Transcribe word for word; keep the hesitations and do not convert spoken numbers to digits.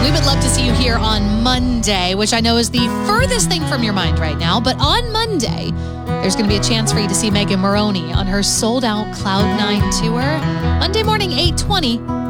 We would love to see you here on Monday, which I know is the furthest thing from your mind right now. But on Monday, there's going to be a chance for you to see Megan Moroney on her sold-out Cloud nine tour. Monday morning, eight twenty.